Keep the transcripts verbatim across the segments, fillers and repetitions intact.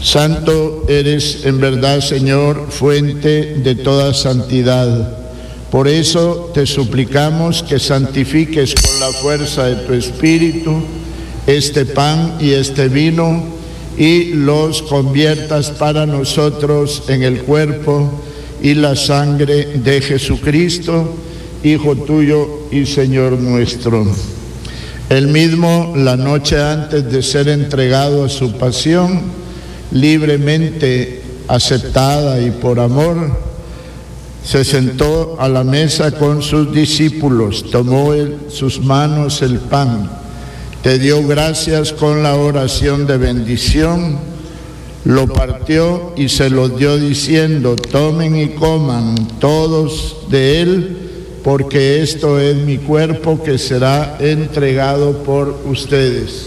Santo eres en verdad, Señor, fuente de toda santidad. Por eso te suplicamos que santifiques con la fuerza de tu Espíritu este pan y este vino y los conviertas para nosotros en el cuerpo y la sangre de Jesucristo, Hijo tuyo y Señor nuestro. Él mismo, la noche antes de ser entregado a su pasión, libremente aceptada y por amor, se sentó a la mesa con sus discípulos, tomó en sus manos el pan, te dio gracias con la oración de bendición, lo partió y se lo dio diciendo: tomen y coman todos de él, porque esto es mi cuerpo que será entregado por ustedes.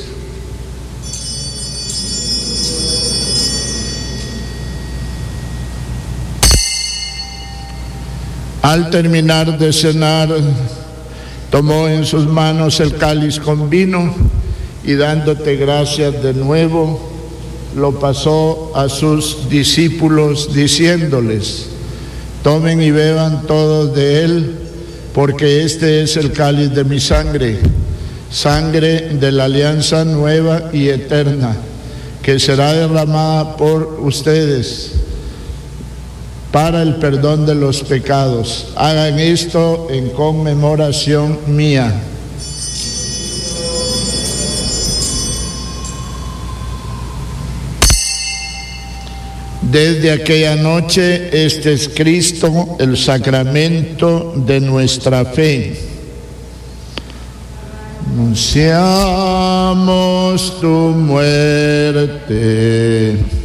Al terminar de cenar, tomó en sus manos el cáliz con vino y dándote gracias de nuevo, lo pasó a sus discípulos diciéndoles: tomen y beban todos de él, porque este es el cáliz de mi sangre, sangre de la alianza nueva y eterna, que será derramada por ustedes para el perdón de los pecados. Hagan esto en conmemoración mía. Desde aquella noche, este es Cristo, el sacramento de nuestra fe. Anunciamos tu muerte.